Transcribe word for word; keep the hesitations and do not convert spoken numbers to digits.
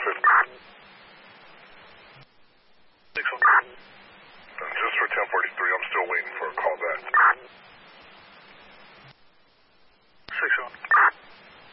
And just for ten forty-three, I'm still waiting for a call back.